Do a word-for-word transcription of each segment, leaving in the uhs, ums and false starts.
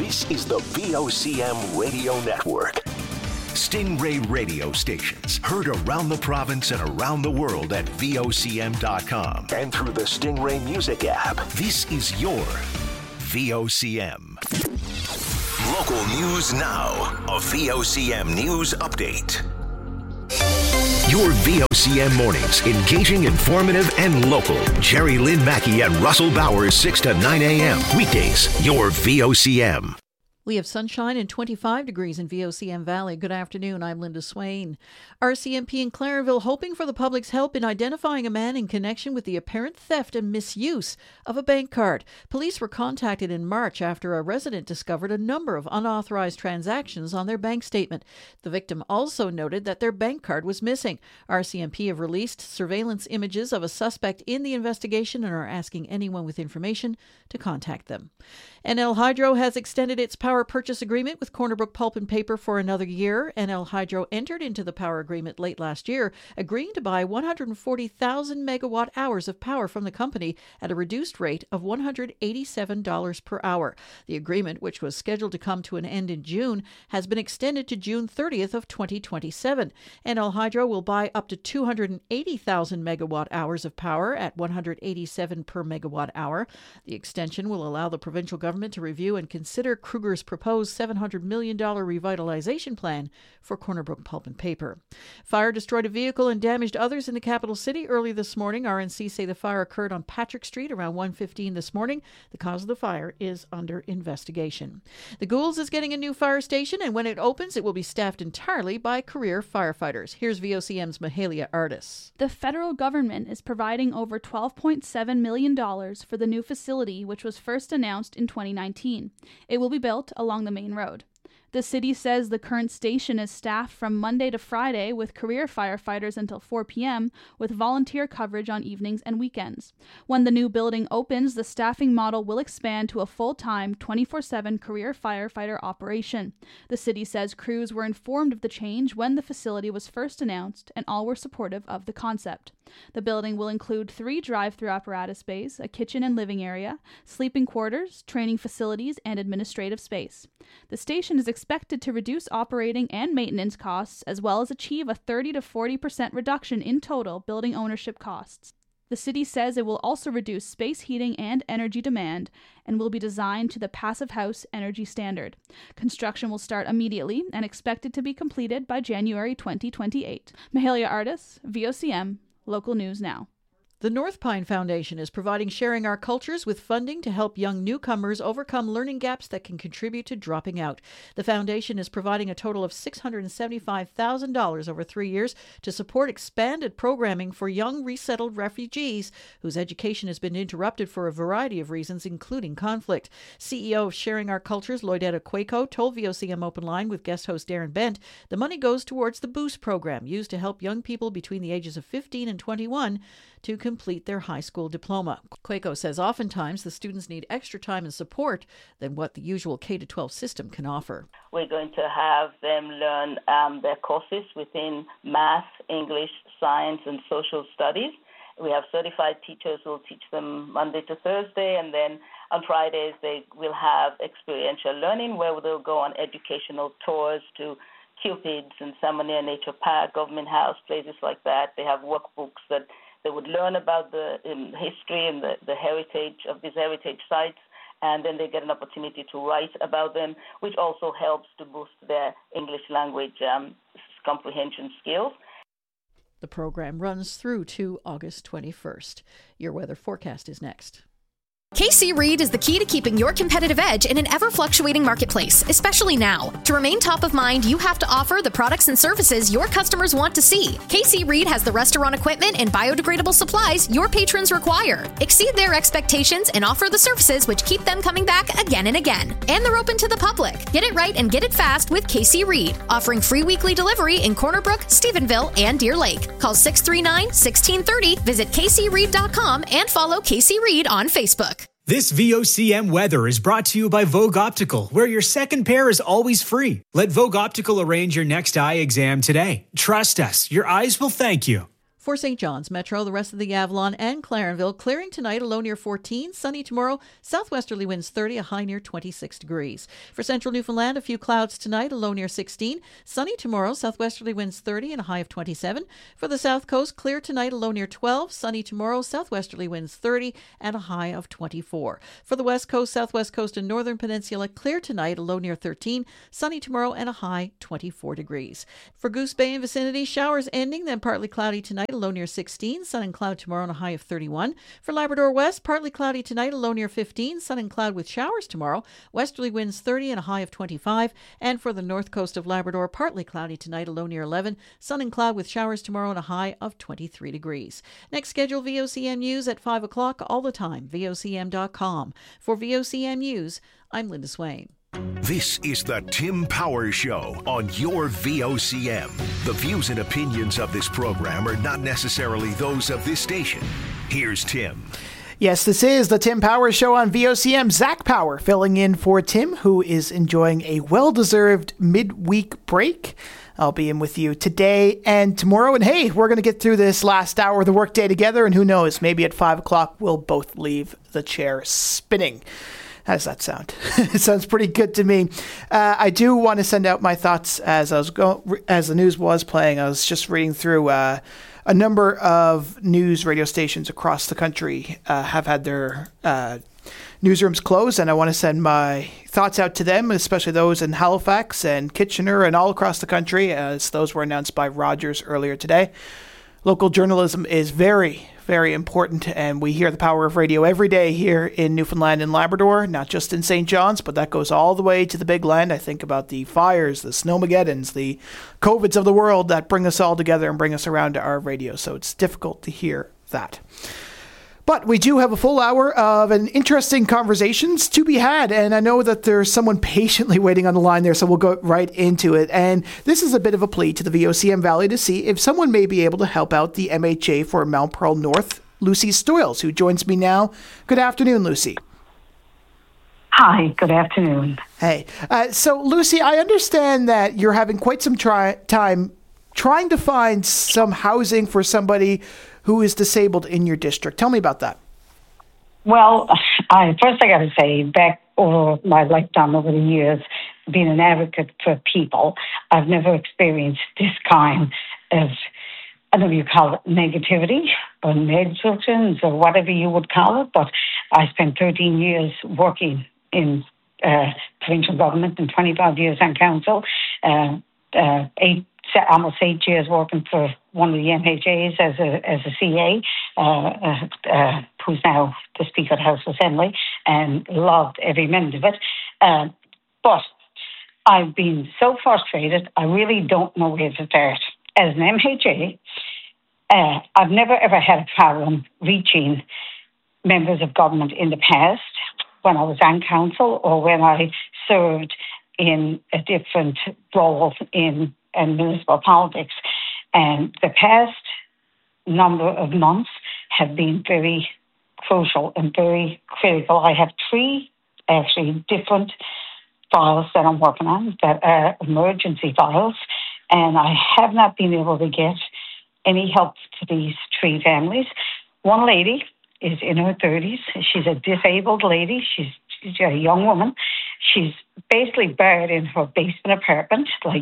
This is the V O C M Radio Network. Stingray radio stations heard around the province and around the world at V O C M dot com and through the Stingray Music app. This is your V O C M. Local news now. A V O C M News Update. Your V O C M mornings, engaging, informative, and local. Jerry Lynn Mackey and Russell Bowers, six to nine a.m. Weekdays, your V O C M. We have sunshine and twenty-five degrees in V O C M Valley. Good afternoon. I'm Linda Swain. R C M P in Clarenville hoping for the public's help in identifying a man in connection with the apparent theft and misuse of a bank card. Police were contacted in March after a resident discovered a number of unauthorized transactions on their bank statement. The victim also noted that their bank card was missing. R C M P have released surveillance images of a suspect in the investigation and are asking anyone with information to contact them. N L Hydro has extended its power purchase agreement with Corner Brook Pulp and Paper for another year. N L Hydro entered into the power agreement late last year, agreeing to buy one hundred forty thousand megawatt hours of power from the company at a reduced rate of one hundred eighty-seven dollars per hour. The agreement, which was scheduled to come to an end in June, has been extended to June thirtieth of twenty twenty-seven. N L Hydro will buy up to two hundred eighty thousand megawatt hours of power at one hundred eighty-seven per megawatt hour. The extension will allow the provincial government to review and consider Kruger's proposed seven hundred million dollars revitalization plan for Corner Brook Pulp and Paper. Fire destroyed a vehicle and damaged others in the capital city early this morning. R N C say the fire occurred on Patrick Street around one fifteen this morning. The cause of the fire is under investigation. The Goulds is getting a new fire station, and when it opens, it will be staffed entirely by career firefighters. Here's V O C M's Mahalia Artis. The federal government is providing over twelve point seven million dollars for the new facility, which was first announced in twenty nineteen. It will be built along the main road. The city says the current station is staffed from Monday to Friday with career firefighters until four p.m. with volunteer coverage on evenings and weekends. When the new building opens, the staffing model will expand to a full-time twenty-four seven career firefighter operation. The city says crews were informed of the change when the facility was first announced, and all were supportive of the concept. The building will include three drive-through apparatus bays, a kitchen and living area, sleeping quarters, training facilities, and administrative space. The station is expected to reduce operating and maintenance costs, as well as achieve a thirty to forty percent reduction in total building ownership costs. The city says it will also reduce space heating and energy demand and will be designed to the Passive House energy standard. Construction will start immediately and expected to be completed by January twenty twenty-eight. Mahalia Artis, V O C M, Local News Now. The North Pine Foundation is providing Sharing Our Cultures with funding to help young newcomers overcome learning gaps that can contribute to dropping out. The foundation is providing a total of six hundred seventy-five thousand dollars over three years to support expanded programming for young resettled refugees whose education has been interrupted for a variety of reasons, including conflict. C E O of Sharing Our Cultures, Lloydetta Quaco, told V O C M Open Line with guest host Darren Bent the money goes towards the BOOST program, used to help young people between the ages of fifteen and twenty-one to complete their high school diploma. Quaco says oftentimes the students need extra time and support than what the usual K to twelve system can offer. We're going to have them learn um, their courses within math, English, science, and social studies. We have certified teachers who will teach them Monday to Thursday, and then on Fridays they will have experiential learning where they'll go on educational tours to Cupid's and Salmonia Nature Park, Government House, places like that. They have workbooks that they would learn about the um, history and the, the heritage of these heritage sites, and then they get an opportunity to write about them, which also helps to boost their English language um, comprehension skills. The program runs through to August twenty-first. Your weather forecast is next. K C Reed is the key to keeping your competitive edge in an ever-fluctuating marketplace, especially now. To remain top of mind, you have to offer the products and services your customers want to see. K C Reed has the restaurant equipment and biodegradable supplies your patrons require. Exceed their expectations and offer the services which keep them coming back again and again. And they're open to the public. Get it right and get it fast with K C Reed, offering free weekly delivery in Corner Brook, Stephenville, and Deer Lake. Call six three nine, one six three zero, visit k c reed dot com, and follow K C Reed on Facebook. This V O C M weather is brought to you by Vogue Optical, where your second pair is always free. Let Vogue Optical arrange your next eye exam today. Trust us, your eyes will thank you. For Saint John's Metro, the rest of the Avalon and Clarenville, clearing tonight, a low near fourteen. Sunny tomorrow, southwesterly winds thirty, a high near twenty-six degrees. For central Newfoundland, a few clouds tonight, a low near sixteen. Sunny tomorrow, southwesterly winds thirty and a high of twenty-seven. For the south coast, clear tonight, a low near twelve. Sunny tomorrow, southwesterly winds thirty and a high of twenty-four. For the west coast, southwest coast, and northern peninsula, clear tonight, a low near thirteen. Sunny tomorrow and a high twenty-four degrees. For Goose Bay and vicinity, showers ending, then partly cloudy tonight, a low near sixteen. Sun and cloud tomorrow and a high of thirty-one. For Labrador West, partly cloudy tonight, a low near fifteen. Sun and cloud with showers tomorrow. Westerly winds thirty and a high of twenty-five. And for the north coast of Labrador, partly cloudy tonight, a low near eleven. Sun and cloud with showers tomorrow and a high of twenty-three degrees. Next scheduled V O C M News at five o'clock all the time, V O C M dot com. For V O C M News, I'm Linda Swain. This is the Tim Powers Show on your V O C M. The views and opinions of this program are not necessarily those of this station. Here's Tim. Yes, this is the Tim Powers Show on V O C M. Zach Power filling in for Tim, who is enjoying a well-deserved midweek break. I'll be in with you today and tomorrow. And hey, we're going to get through this last hour of the workday together. And who knows, maybe at five o'clock, we'll both leave the chair spinning. How does that sound? It sounds pretty good to me. Uh, I do want to send out my thoughts as I was go- as the news was playing. I was just reading through uh, a number of news radio stations across the country uh, have had their uh, newsrooms closed, and I want to send my thoughts out to them, especially those in Halifax and Kitchener and all across the country, as those were announced by Rogers earlier today. Local journalism is very, very important, and we hear the power of radio every day here in Newfoundland and Labrador, not just in Saint John's, but that goes all the way to the big land. I think about the fires, the snowmageddons, the COVIDs of the world that bring us all together and bring us around to our radio, so it's difficult to hear that. But we do have a full hour of an interesting conversations to be had, and I know that there's someone patiently waiting on the line there, so we'll go right into it. And this is a bit of a plea to the V O C M Valley to see if someone may be able to help out the M H A for Mount Pearl North, Lucy Stoyles, who joins me now. Good afternoon, Lucy. Hi, good afternoon. Hey, uh, so Lucy, I understand that you're having quite some try- time trying to find some housing for somebody who is disabled in your district. Tell me about that. Well, I first I got to say, back over my lifetime over the years, being an advocate for people, I've never experienced this kind of, I don't know if you call it negativity or negligence or whatever you would call it, but I spent thirteen years working in uh, provincial government and twenty-five years on council, uh, uh, eight almost eight years working for one of the M H As as a as a C A, uh, uh, uh, who's now the Speaker of the House Assembly, and loved every minute of it. Uh, but I've been so frustrated, I really don't know where to start. As an M H A, uh, I've never ever had a problem reaching members of government in the past when I was on council or when I served in a different role in and municipal politics. And the past number of months have been very crucial and very critical. I have three actually different files that I'm working on that are emergency files, and I have not been able to get any help to these three families. One lady is in her thirties. She's a disabled lady. She's, she's a young woman. She's basically buried in her basement apartment. Like,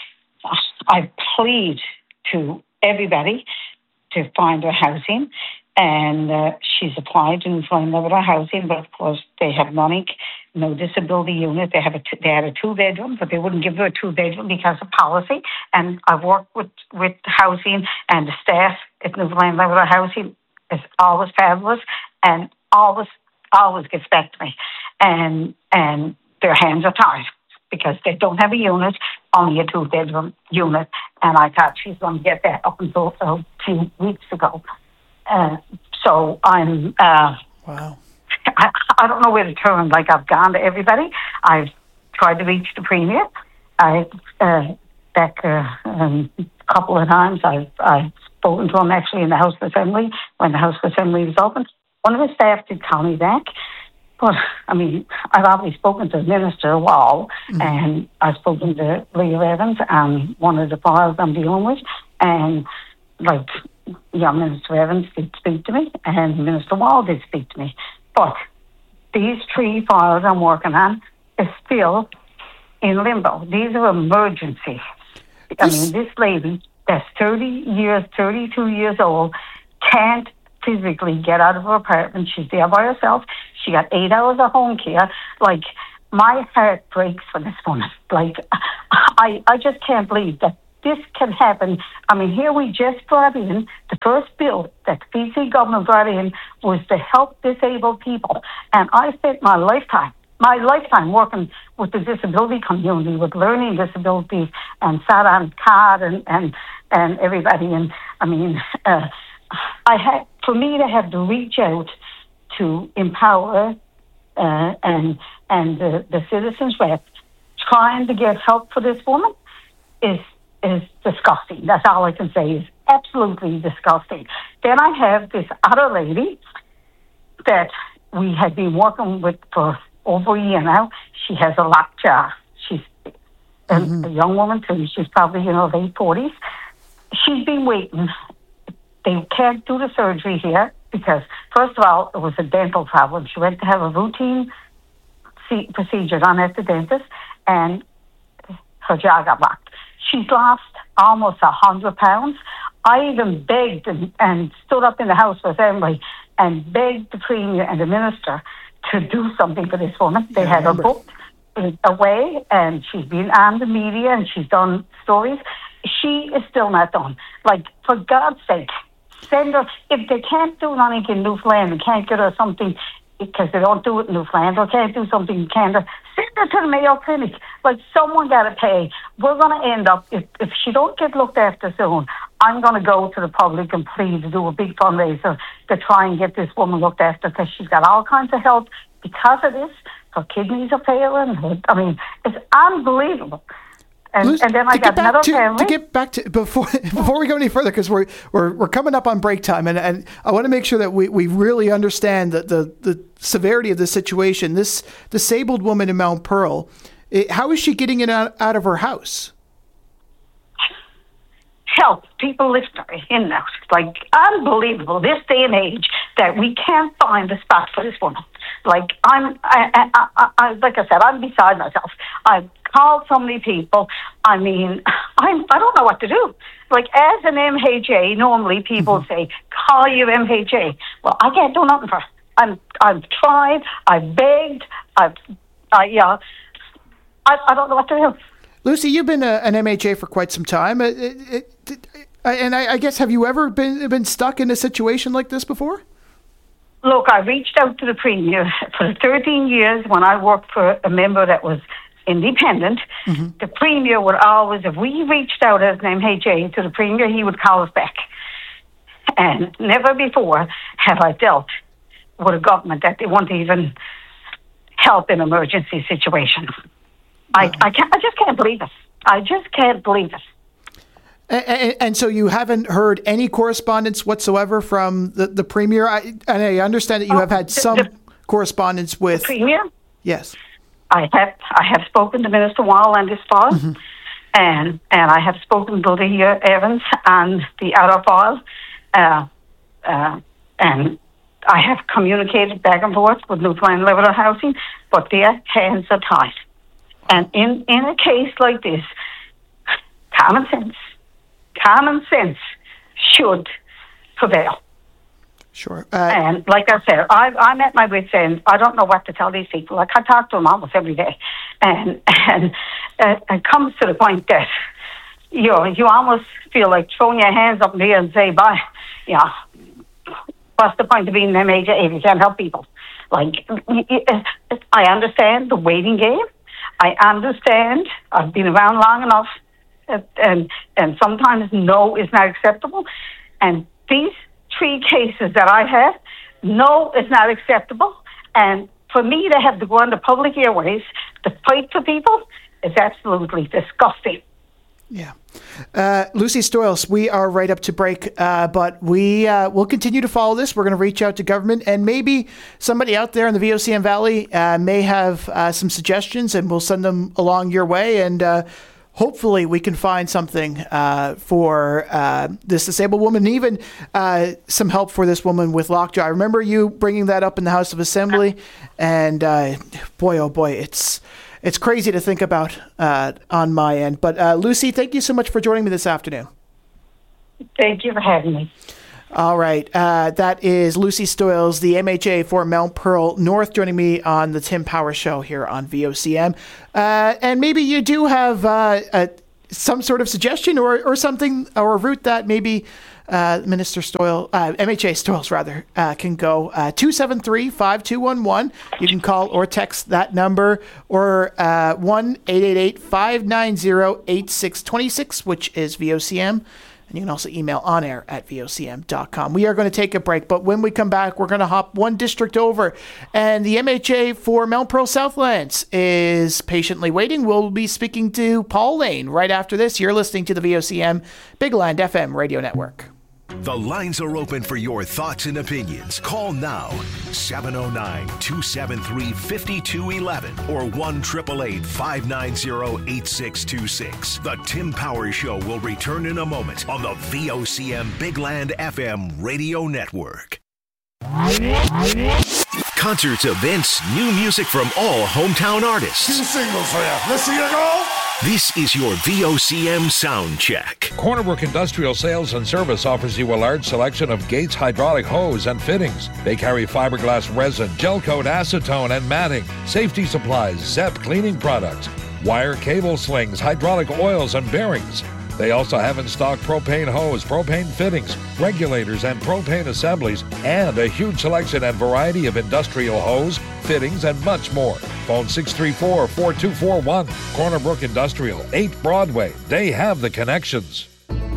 I plead to everybody to find her housing, and uh, she's applied to find another housing, but of course they have money, no disability unit. They have a t- they had a two bedroom, but they wouldn't give her a two bedroom because of policy. And I've worked with with housing, and the staff at Newfoundland Labrador Housing is always fabulous, and always always gets back to me, and and their hands are tied because they don't have a unit, only a two-bedroom unit, and I thought she's going to get that up until a few weeks ago. Uh, so I'm... Uh, wow. I, I don't know where to turn. Like, I've gone to everybody. I've tried to reach the Premier. I, uh, back uh, um, a couple of times, I've, I've spoken to him actually in the House Assembly, when the House Assembly was open. One of his staff did call me back. But, I mean, I've already spoken to Minister Wall, mm-hmm. and I've spoken to Leah Evans on one of the files I'm dealing with, and, like, yeah, Minister Evans did speak to me, and Minister Wall did speak to me. But these three files I'm working on is still in limbo. These are emergency. I mean, this lady that's thirty years, thirty-two years old, can't physically get out of her apartment. She's there by herself. She got eight hours of home care. Like, my heart breaks for this woman. Like, I, I just can't believe that this can happen. I mean, here we just brought in, the first bill that the B C government brought in was to help disabled people. And I spent my lifetime, my lifetime working with the disability community, with learning disabilities, and sat on CARD and, and, and everybody. And, I mean, uh, I had, for me to have to reach out to Empower uh, and and the, the citizens rep trying to get help for this woman is is disgusting. That's all I can say, is absolutely disgusting. Then I have this other lady that we had been working with for over a year now. She has a lockjaw. She's mm-hmm. a, a young woman too. She's probably in her late forties. She's been waiting. They can't do the surgery here because, first of all, it was a dental problem. She went to have a routine procedure done at the dentist, and her jaw got locked. She's lost almost a hundred pounds. I even begged and, and stood up in the House with Assembly and begged the Premier and the Minister to do something for this woman. They yeah, had her booked away, and she's been on the media and she's done stories. She is still not done. Like, for God's sake, send her. If they can't do anything in Newfoundland, they can't get her something because they don't do it in Newfoundland, or can't do something in Canada, send her to the Mayo Clinic. Like, someone got to pay. We're going to end up, if, if she don't get looked after soon, I'm going to go to the public and plead to do a big fundraiser to try and get this woman looked after, because she's got all kinds of help because of this. Her kidneys are failing. Her, I mean, it's unbelievable. And, Lucy, and then I got another to, family. To get back to before before we go any further, because we're, we're we're coming up on break time, and, and I want to make sure that we, we really understand the, the, the severity of the situation. This disabled woman in Mount Pearl, it, how is she getting it out, out of her house? Help. People live in and out. Like, unbelievable, this day and age, that we can't find a spot for this woman. Like, I'm, I, I, I, I, like I said, I'm beside myself. I've called so many people. I mean, I'm, I don't know what to do. Like, as an M H A, normally people mm-hmm. say, call your M H A. Well, I can't do nothing for her. I'm, I've tried, I've begged, I've, I, yeah, I, I don't know what to do. Lucy, you've been a, an M H A for quite some time. It, it, it, and I, I guess, have you ever been been stuck in a situation like this before? Look, I reached out to the Premier for thirteen years when I worked for a member that was independent. Mm-hmm. The Premier would always, if we reached out as an M H A to the Premier, he would call us back. And never before have I dealt with a government that they won't even help in emergency situations. I, I can't. I just can't believe it. I just can't believe it. And, and, and so you haven't heard any correspondence whatsoever from the, the Premier? I, and I understand that you oh, have had some the, the, correspondence with... The Premier? Yes. I have I have spoken to Minister Wall on this file, mm-hmm. and and I have spoken to Lydia Evans on the other file, uh, uh, and I have communicated back and forth with Newfoundland Level Housing, but their hands are tied. And in, in a case like this, common sense, common sense should prevail. Sure. Uh, and like I said, I, I'm at my wit's end. I don't know what to tell these people. Like, I talk to them almost every day. And and uh, it comes to the point that, you know, you almost feel like throwing your hands up in the air and say, bye. You know, what's the point of being an M H A if you can't help people? Like, I understand the waiting game. I understand. I've been around long enough, and and sometimes no is not acceptable. And these three cases that I have, no is not acceptable. And for me to have to go on the public airways to fight for people is absolutely disgusting. Yeah. Uh, Lucy Stoyles, we are right up to break, uh, but we uh, will continue to follow this. We're going to reach out to government, and maybe somebody out there in the V O C M Valley uh, may have uh, some suggestions, and we'll send them along your way. And uh, hopefully we can find something uh, for uh, this disabled woman, and even uh, some help for this woman with lockjaw. I remember you bringing that up in the House of Assembly, and uh, boy, oh boy, it's it's crazy to think about uh, on my end. But uh, Lucy, thank you so much for joining me this afternoon. Thank you for having me. All right. Uh, that is Lucy Stoyles, the M H A for Mount Pearl North, joining me on the Tim Power Show here on V O C M. Uh, and maybe you do have uh, a, some sort of suggestion or, or something, or a route that maybe uh, Minister Stoyles, uh, M H A Stoyles rather, uh, can go. Uh, two seven three, five two one one. You can call or text that number, or uh, one eight eight eight, five nine zero, eight six two six, which is V O C M. And you can also email onair at V O C M dot com. We are going to take a break, but when we come back, we're going to hop one district over. And the M H A for Mount Pearl Southlands is patiently waiting. We'll be speaking to Paul Lane right after this. You're listening to the V O C M Big Land F M radio network. The lines are open for your thoughts and opinions. Call now, seven oh nine, two seven three, five two one one or one eight eight eight, five nine zero, eight six two six. The Tim Power Show will return in a moment on the V O C M Big Land F M radio network. Concerts, events, new music from all hometown artists. Two singles for you. Let's see you go. This is your V O C M Sound Check. Corner Brook Industrial Sales and Service offers you a large selection of Gates hydraulic hose and fittings. They carry fiberglass resin, gel coat, acetone, and matting, safety supplies, Zep cleaning products, wire cable slings, hydraulic oils, and bearings. They also have in stock propane hose, propane fittings, regulators, and propane assemblies, and a huge selection and variety of industrial hose, fittings, and much more. Phone six three four, four two four one. Corner Brook Industrial, eight Broadway. They have the connections.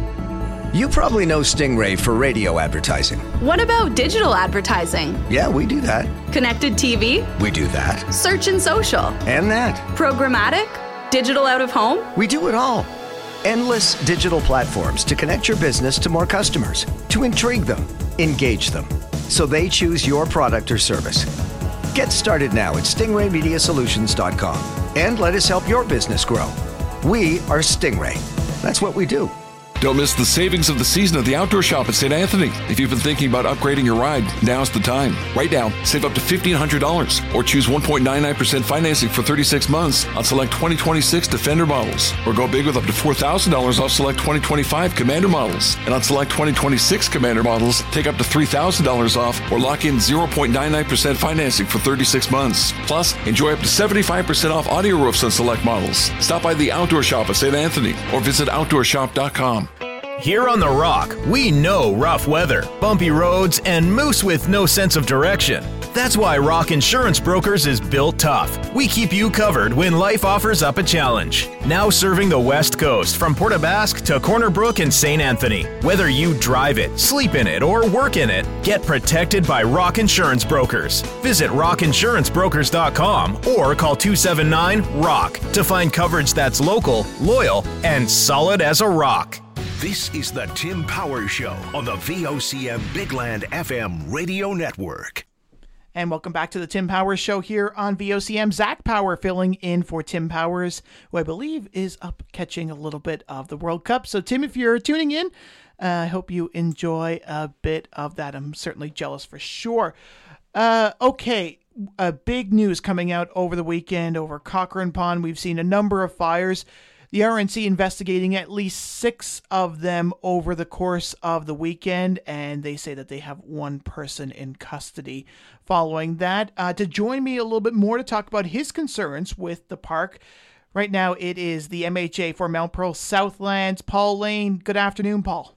You probably know Stingray for radio advertising. What about digital advertising? Yeah, we do that. Connected T V? We do that. Search and social? And that. Programmatic? Digital out of home? We do it all. Endless digital platforms to connect your business to more customers, to intrigue them, engage them, so they choose your product or service. Get started now at stingray media solutions dot com and let us help your business grow. We are Stingray. That's what we do. Don't miss the savings of the season at the Outdoor Shop at Saint Anthony. If you've been thinking about upgrading your ride, now's the time. Right now, save up to fifteen hundred dollars or choose one point nine nine percent financing for thirty-six months on select twenty twenty-six Defender models. Or go big with up to four thousand dollars off select twenty twenty-five Commander models. And on select twenty twenty-six Commander models, take up to three thousand dollars off or lock in zero point nine nine percent financing for thirty-six months. Plus, enjoy up to seventy-five percent off audio roofs on select models. Stop by the Outdoor Shop at Saint Anthony or visit outdoor shop dot com. Here on The Rock, we know rough weather, bumpy roads, and moose with no sense of direction. That's why Rock Insurance Brokers is built tough. We keep you covered when life offers up a challenge. Now serving the West Coast from Port aux Basques to Corner Brook and Saint Anthony. Whether you drive it, sleep in it, or work in it, get protected by Rock Insurance Brokers. Visit rock insurance brokers dot com or call two seven nine, R O C K to find coverage that's local, loyal, and solid as a rock. This is the Tim Power Show on the V O C M Big Land F M radio network. And welcome back to the Tim Powers Show here on V O C M. Zach Power filling in for Tim Powers, who I believe is up catching a little bit of the World Cup. So, Tim, if you're tuning in, uh, I hope you enjoy a bit of that. I'm certainly jealous for sure. Uh, okay, uh, big news coming out over the weekend over Cochrane Pond. We've seen a number of fires. The R N C investigating at least six of them over the course of the weekend, and they say that they have one person in custody following that. Uh, to join me a little bit more to talk about his concerns with the park, right now it is the M H A for Mount Pearl Southlands, Paul Lane. Good afternoon, Paul.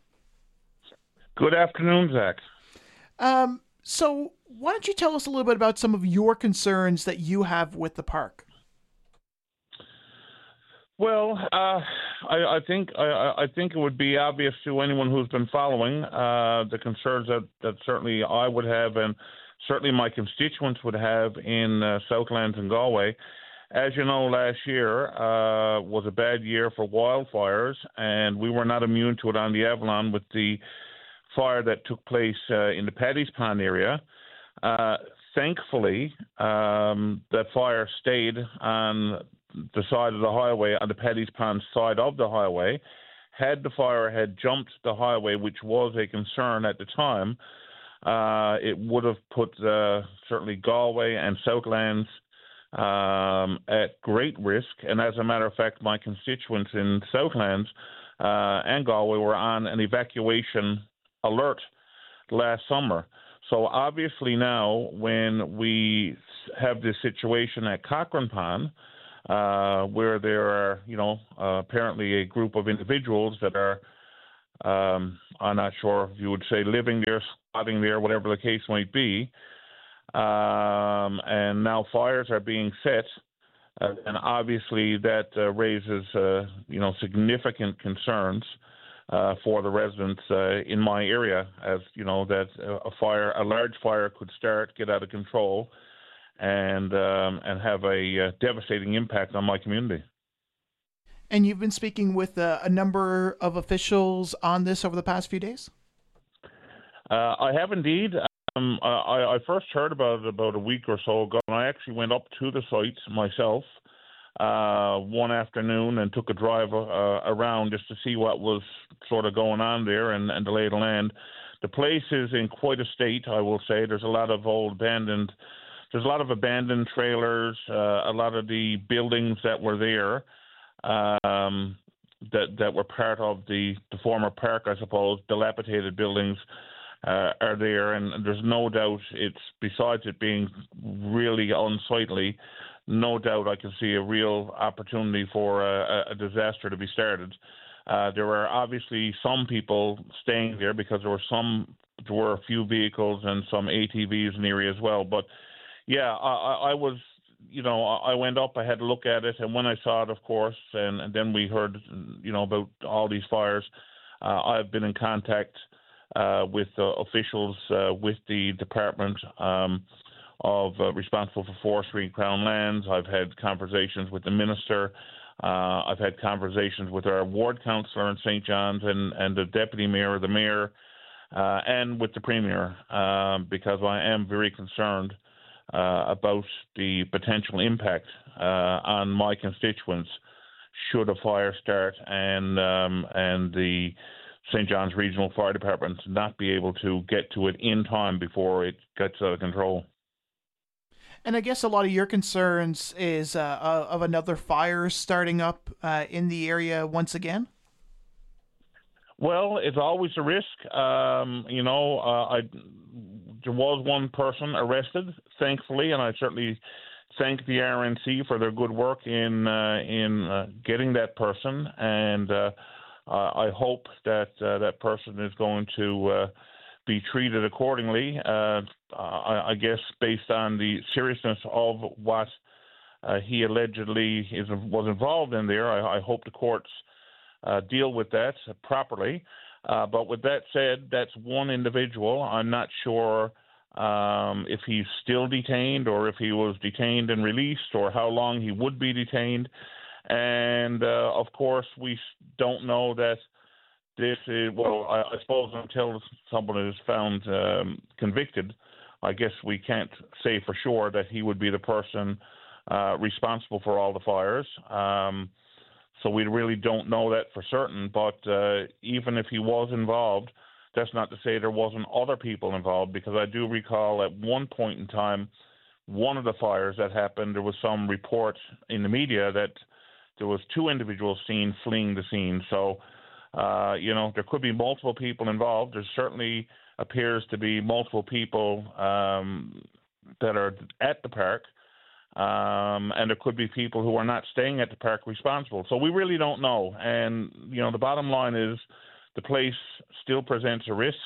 Good afternoon, Zach. Um, so why don't you tell us a little bit about some of your concerns that you have with the park? Well, uh, I, I think I, I think it would be obvious to anyone who's been following uh, the concerns that, that certainly I would have, and certainly my constituents would have in uh, Southlands and Galway. As you know, last year uh, was a bad year for wildfires, and we were not immune to it on the Avalon with the fire that took place uh, in the Paddy's Pond area. Uh, thankfully, um, that fire stayed on the side of the highway, on the Paddy's Pond side of the highway. Had the fire had jumped the highway, which was a concern at the time, uh, it would have put uh, certainly Galway and Southlands um, at great risk. And as a matter of fact, my constituents in Southlands uh, and Galway were on an evacuation alert last summer. So obviously now, when we have this situation at Cochrane Pond, uh, where there are, you know, uh, apparently a group of individuals that are, um, I'm not sure if you would say living there, squatting there, whatever the case might be, um, and now fires are being set, uh, and obviously that uh, raises, uh, you know, significant concerns Uh, for the residents uh, in my area, as you know, that a fire, a large fire, could start, get out of control, and um, and have a uh, devastating impact on my community. And you've been speaking with uh, a number of officials on this over the past few days? Uh, I have indeed. Um, I, I first heard about it about a week or so ago, and I actually went up to the site myself uh, one afternoon and took a drive uh, around just to see what was sort of going on there and, and the lay of the land. The place is in quite a state, I will say. There's a lot of old abandoned, there's a lot of abandoned trailers, uh, a lot of the buildings that were there um, that that were part of the, the former park, I suppose, dilapidated buildings uh, are there, and there's no doubt it's, besides it being really unsightly, no doubt I can see a real opportunity for a, a disaster to be started. Uh, there were obviously some people staying there because there were some, there were a few vehicles and some A T Vs in the area as well. But yeah, I, I was, you know, I went up, I had a look at it, and when I saw it, of course, and, and then we heard, you know, about all these fires, uh, I've been in contact uh, with uh, officials uh, with the department um, of uh, responsible for forestry and Crown lands. I've had conversations with the minister. Uh, I've had conversations with our ward councillor in Saint John's and, and the deputy mayor, the mayor, uh, and with the premier, uh, because I am very concerned uh, about the potential impact uh, on my constituents should a fire start and um, and the Saint John's Regional Fire Department not be able to get to it in time before it gets out of control. And I guess a lot of your concerns is uh, of another fire starting up uh, in the area once again? Well, it's always a risk. Um, you know, uh, I, there was one person arrested, thankfully, and I certainly thank the R N C for their good work in uh, in uh, getting that person. And uh, I hope that uh, that person is going to uh, be treated accordingly. Uh, I, I guess based on the seriousness of what uh, he allegedly is was involved in there, I, I hope the courts uh, deal with that properly. Uh, but with that said, that's one individual. I'm not sure um, if he's still detained or if he was detained and released or how long he would be detained. And uh, of course, we don't know that this is, well, I, I suppose until someone is found um, convicted, I guess we can't say for sure that he would be the person uh, responsible for all the fires. Um, so we really don't know that for certain. But uh, even if he was involved, that's not to say there wasn't other people involved, because I do recall at one point in time, one of the fires that happened, there was some report in the media that there was two individuals seen fleeing the scene. So, uh, you know, there could be multiple people involved. There certainly appears to be multiple people um, that are at the park, um, and there could be people who are not staying at the park responsible. So we really don't know. And, you know, the bottom line is the place still presents a risk.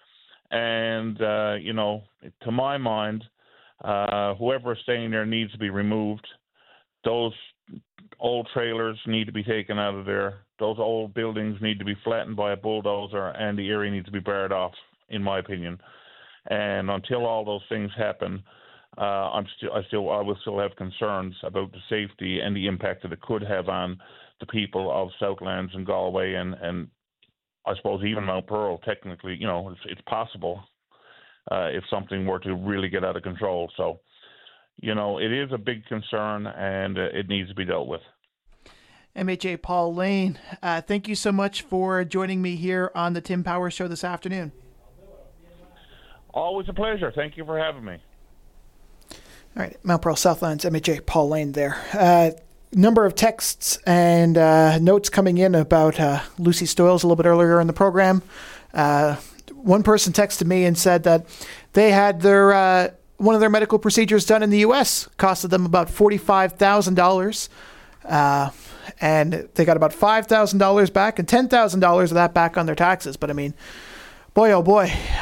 And, uh, you know, to my mind, uh, whoever is staying there needs to be removed. Those old trailers need to be taken out of there. Those old buildings need to be flattened by a bulldozer, and the area needs to be barred off, in my opinion. And until all those things happen, uh, I'm still, I still, I will still have concerns about the safety and the impact that it could have on the people of Southlands and Galway, and, and I suppose even Mount Pearl. Technically, you know, it's, it's possible uh, if something were to really get out of control. So, you know, it is a big concern, and uh, it needs to be dealt with. M H A Paul Lane, uh, thank you so much for joining me here on the Tim Powers Show this afternoon. Always a pleasure. Thank you for having me. All right, Mount Pearl Southlands, M H A Paul Lane there. Uh, number of texts and uh, notes coming in about uh, Lucy Stoyles a little bit earlier in the program. Uh, one person texted me and said that they had their uh, one of their medical procedures done in the U S costed them about forty-five thousand dollars. Uh, and they got about five thousand dollars back and ten thousand dollars of that back on their taxes. But I mean, boy, oh boy,